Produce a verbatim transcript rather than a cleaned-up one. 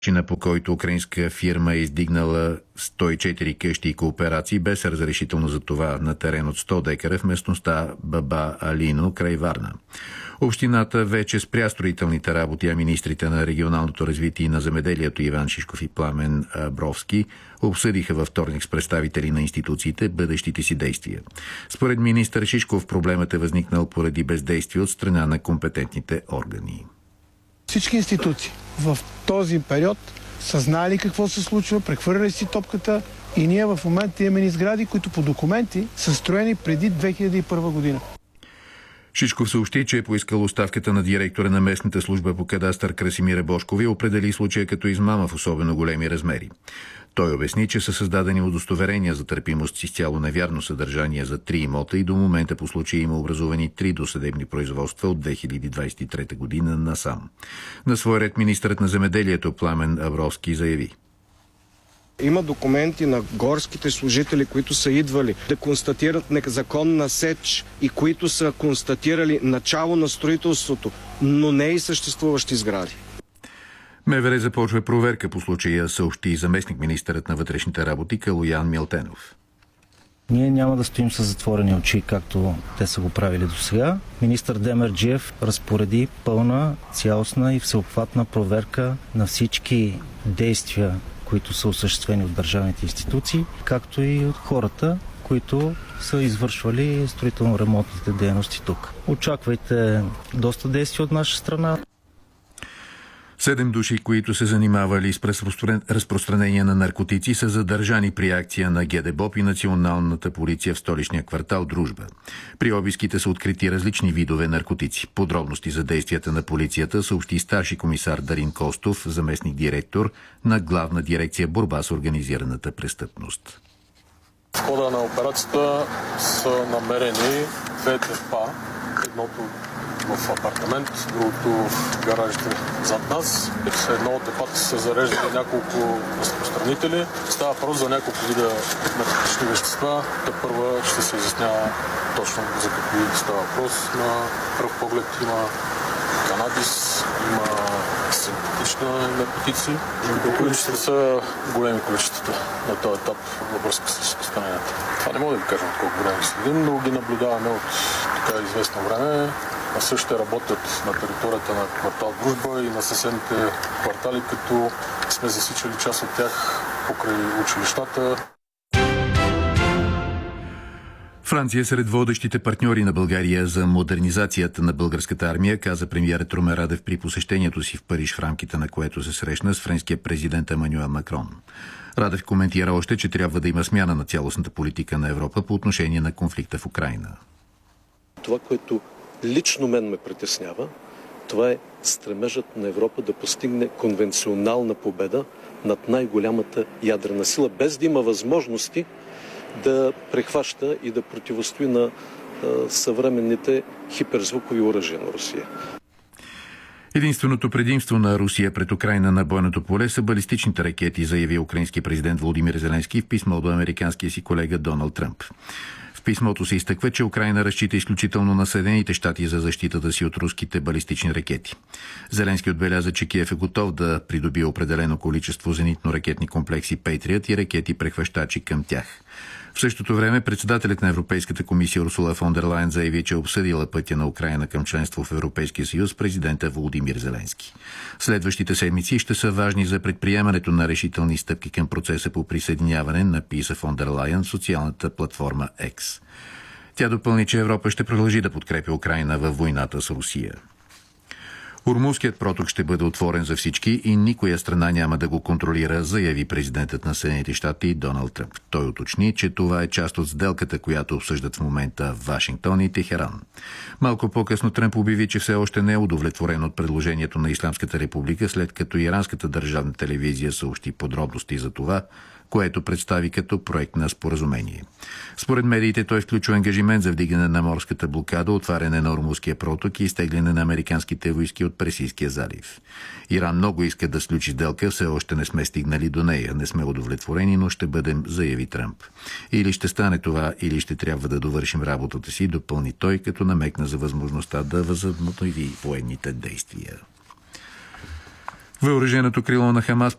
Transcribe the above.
начина, по който украинска фирма е издигнала сто и четири къщи и кооперации без разрешително за това на терен от сто декара в местността Баба Алино край Варна. Общината вече спря строителните работи, а министрите на регионалното развитие и на земеделието Иван Шишков и Пламен Бровски обсъдиха във вторник с представители на институциите бъдещите си действия. Според министър Шишков проблемът е възникнал поради бездействие от страна на компетентните органи. Всички институции в този период са знали какво се случва, прехвърляли си топката и ние в момента имаме сгради, които по документи са строени преди две хиляди и първа година. Шишков съобщи, че е поискал оставката на директора на местната служба по кадастър Красимира Божкова и определи случая като измама в особено големи размери. Той обясни, че са създадени удостоверения за търпимост с изцяло невярно съдържание за три имота и до момента по случая има образувани три досъдебни производства от две хиляди двадесет и трета година насам. На свой ред министърът на земеделието Пламен Бровски заяви: има документи на горските служители, които са идвали да констатират незаконна сеч и които са констатирали начало на строителството, но не и съществуващи сгради. МВР започва проверка по случая, съобщи заместник министърът на вътрешните работи Калоян Милтенов. Ние няма да стоим с затворени очи, както те са го правили до сега. Министър Демерджиев разпореди пълна, цялостна и всеобхватна проверка на всички действия, които са осъществени от държавните институции, както и от хората, които са извършвали строително-ремонтните дейности тук. Очаквайте доста действия от наша страна. Седем души, които се занимавали с разпространение на наркотици, са задържани при акция на ГДБОП и Националната полиция в столичния квартал Дружба. При обиските са открити различни видове наркотици. Подробности за действията на полицията съобщи старши комисар Дарин Костов, заместник директор на Главна дирекция борба с организираната престъпност. В хода на операцията са намерени две депа, едното в апартамент, другото в гаражите зад нас. С едно от депата са зареждали няколко разпространители. Става въпрос за няколко вида наркотични вещества. Та първа ще се изяснява точно за какви става въпрос. На пръв поглед има канабис, има синтетични наркотици, които ще са големи количествата на този етап във връзка с разпространението. Това не мога да ви кажа от колко време следим, но ги наблюдаваме от така известно време. А също работят на територията на квартал Дружба и на съседните квартали, като сме засичали част от тях покрай училищата. Франция е сред водещите партньори на България за модернизацията на българската армия, каза премиерът Румен Радев при посещението си в Париж, в рамките на което се срещна с френския президент Емануел Макрон. Радев коментира още, че трябва да има смяна на цялостната политика на Европа по отношение на конфликта в Украйна. Това, което лично мен ме притеснява, това е стремежът на Европа да постигне конвенционална победа над най-голямата ядрена сила, без да има възможности да прехваща и да противостои на а, съвременните хиперзвукови оръжия на Русия. Единственото предимство на Русия пред Украйна на бойното поле са балистичните ракети, заяви украински президент Володимир Зеленски в писмо до американския си колега Доналд Тръмп. В писмото се изтъква, че Украйна разчита изключително на Съединените щати за защитата си от руските балистични ракети. Зеленски отбеляза, че Киев е готов да придобие определено количество зенитно-ракетни комплекси Пейтриът и ракети прехващачи към тях. В същото време председателят на Европейската комисия Урсула фон дер Лайен заяви, че е обсъдила пътя на Украйна към членство в Европейския съюз президента Володимир Зеленски. Следващите седмици ще са важни за предприемането на решителни стъпки към процеса по присъединяване, написа фон дер Лайен в социалната платформа X. Тя допълни, че Европа ще продължи да подкрепя Украйна във войната с Русия. Ормузският проток ще бъде отворен за всички и никоя страна няма да го контролира, заяви президентът на Съединените щати Доналд Тръмп. Той уточни, че това е част от сделката, която обсъждат в момента Вашингтон и Техеран. Малко по-късно Тръмп обяви, че все още не е удовлетворен от предложението на Ислямската република, след като иранската държавна телевизия съобщи подробности за това, което представи като проект на споразумение. Според медиите той включва ангажимент за вдигане на морската блокада, отваряне на Ормузския проток и изтегляне на американските войски от Персийския залив. Иран много иска да сключи сделка, все още не сме стигнали до нея, не сме удовлетворени, но ще бъдем, заяви Тръмп. Или ще стане това, или ще трябва да довършим работата си, допълни той, като намекна за възможността да възобнови военните действия. Въоръженото крило на Хамас